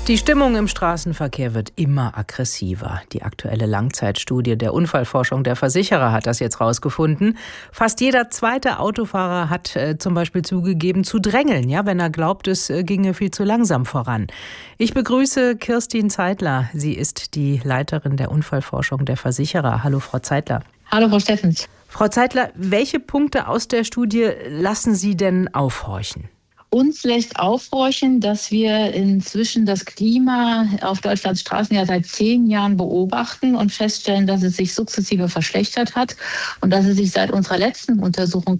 Die Stimmung im Straßenverkehr wird immer aggressiver. Die aktuelle Langzeitstudie der Unfallforschung der Versicherer hat das jetzt rausgefunden. Fast jeder zweite Autofahrer hat zum Beispiel zugegeben, zu drängeln, ja, wenn er glaubt, es ginge viel zu langsam voran. Ich begrüße Kirstin Zeitler. Sie ist die Leiterin der Unfallforschung der Versicherer. Hallo, Frau Zeitler. Hallo, Frau Steffens. Frau Zeitler, welche Punkte aus der Studie lassen Sie denn aufhorchen? Uns lässt aufhorchen, dass wir inzwischen das Klima auf Deutschlands Straßen ja seit 10 Jahren beobachten und feststellen, dass es sich sukzessive verschlechtert hat und dass es sich seit unserer letzten Untersuchung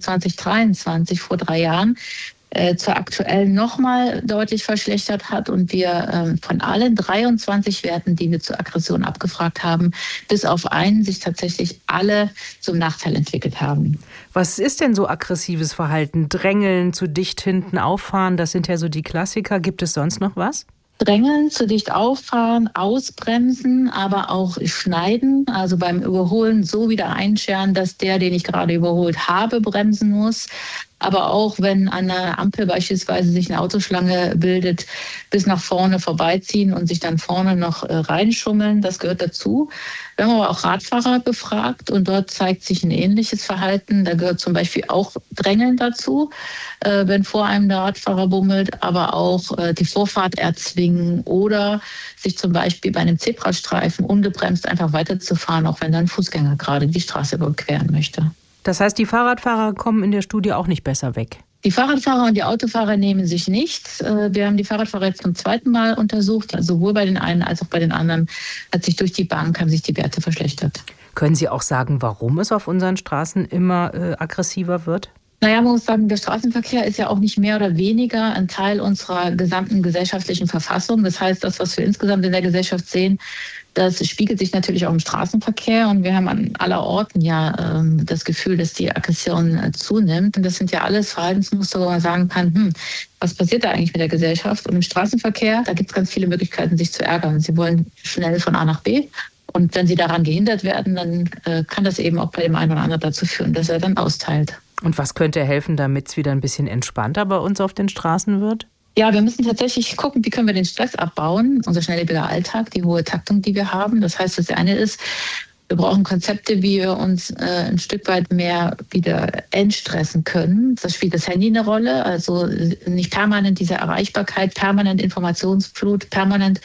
2023, vor 3 Jahren, zur aktuellen nochmal deutlich verschlechtert hat und wir von allen 23 Werten, die wir zur Aggression abgefragt haben, bis auf einen sich tatsächlich alle zum Nachteil entwickelt haben. Was ist denn so aggressives Verhalten? Drängeln, zu dicht hinten auffahren, das sind ja so die Klassiker. Gibt es sonst noch was? Drängeln, zu dicht auffahren, ausbremsen, aber auch schneiden, also beim Überholen so wieder einscheren, dass der, den ich gerade überholt habe, bremsen muss. Aber auch wenn an einer Ampel beispielsweise sich eine Autoschlange bildet, bis nach vorne vorbeiziehen und sich dann vorne noch reinschummeln, das gehört dazu. Wir haben aber auch Radfahrer befragt und dort zeigt sich ein ähnliches Verhalten. Da gehört zum Beispiel auch Drängeln dazu, wenn vor einem der Radfahrer bummelt, aber auch die Vorfahrt erzwingen oder sich zum Beispiel bei einem Zebrastreifen ungebremst einfach weiterzufahren, auch wenn dann ein Fußgänger gerade die Straße überqueren möchte. Das heißt, die Fahrradfahrer kommen in der Studie auch nicht besser weg? Die Fahrradfahrer und die Autofahrer nehmen sich nichts. Wir haben die Fahrradfahrer jetzt zum 2. Mal untersucht. Also sowohl bei den einen als auch bei den anderen haben sich die Werte verschlechtert. Können Sie auch sagen, warum es auf unseren Straßen immer aggressiver wird? Naja, man muss sagen, der Straßenverkehr ist ja auch nicht mehr oder weniger ein Teil unserer gesamten gesellschaftlichen Verfassung. Das heißt, das, was wir insgesamt in der Gesellschaft sehen, das spiegelt sich natürlich auch im Straßenverkehr. Und wir haben an aller Orten ja das Gefühl, dass die Aggression zunimmt. Und das sind ja alles Verhaltensmuster, wo man sagen kann, was passiert da eigentlich mit der Gesellschaft? Und im Straßenverkehr, da gibt es ganz viele Möglichkeiten, sich zu ärgern. Sie wollen schnell von A nach B. Und wenn sie daran gehindert werden, dann kann das eben auch bei dem einen oder anderen dazu führen, dass er dann austeilt. Und was könnte helfen, damit es wieder ein bisschen entspannter bei uns auf den Straßen wird? Ja, wir müssen tatsächlich gucken, wie können wir den Stress abbauen, unser schnelllebiger Alltag, die hohe Taktung, die wir haben. Das heißt, das eine ist, wir brauchen Konzepte, wie wir uns ein Stück weit mehr wieder entstressen können. Das spielt das Handy eine Rolle, also nicht permanent diese Erreichbarkeit, permanent Informationsflut, permanent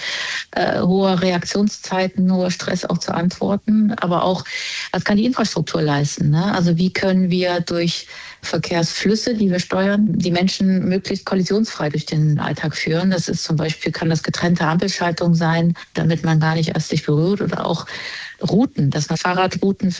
hohe Reaktionszeiten, hoher Stress auch zu antworten. Aber auch, was kann die Infrastruktur leisten? Ne? Also wie können wir durch Verkehrsflüsse, die wir steuern, die Menschen möglichst kollisionsfrei durch den Alltag führen. Das ist zum Beispiel, kann das getrennte Ampelschaltung sein, damit man gar nicht erst sich berührt, oder auch Routen, dass man Fahrradrouten